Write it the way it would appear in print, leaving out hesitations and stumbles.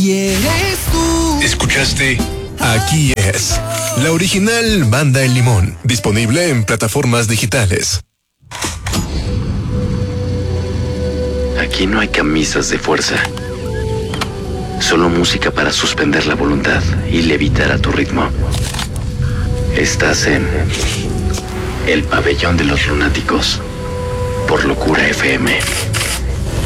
y eres tú. ¿Escuchaste? Aquí es la original Banda El Limón, disponible en plataformas digitales. Aquí no hay camisas de fuerza, solo música para suspender la voluntad y levitar a tu ritmo. Estás en el pabellón de los lunáticos por Locura FM.